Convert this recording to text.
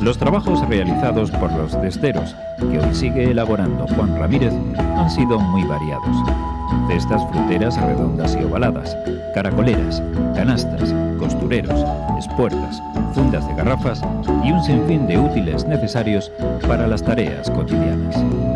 Los trabajos realizados por los cesteros, que hoy sigue elaborando Juan Ramírez, han sido muy variados. Cestas fruteras redondas y ovaladas, caracoleras, canastas, costureros, espuertas, fundas de garrafas y un sinfín de útiles necesarios para las tareas cotidianas.